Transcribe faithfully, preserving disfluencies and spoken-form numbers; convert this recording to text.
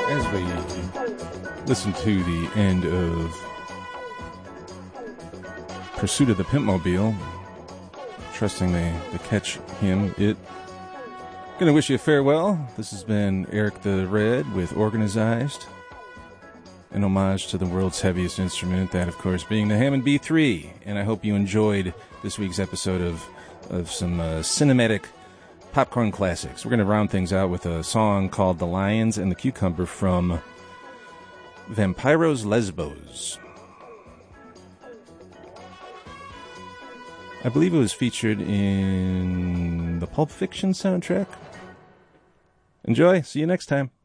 as we listen to the end of Pursuit of the Pimpmobile, trusting they, they catch him, it. Gonna wish you a farewell. This has been Eric the Red with Organized, an homage to the world's heaviest instrument, that of course being the Hammond B three. And I hope you enjoyed this week's episode of, of some uh, cinematic popcorn classics. We're going to round things out with a song called The Lions and the Cucumber from Vampiros Lesbos. I believe it was featured in the Pulp Fiction soundtrack. Enjoy. See you next time.